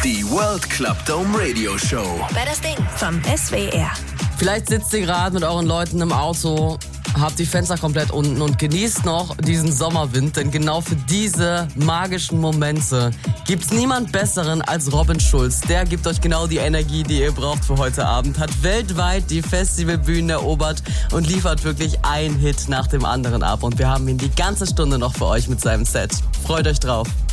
Die World Club Dome Radio Show. Wer das Ding vom SWR. Vielleicht sitzt ihr gerade mit euren Leuten im Auto, habt die Fenster komplett unten und genießt noch diesen Sommerwind, denn genau für diese magischen Momente gibt's niemand Besseren als Robin Schulz. Der gibt euch genau die Energie, die ihr braucht für heute Abend, hat weltweit die Festivalbühnen erobert und liefert wirklich einen Hit nach dem anderen ab. Und wir haben ihn die ganze Stunde noch für euch mit seinem Set. Freut euch drauf.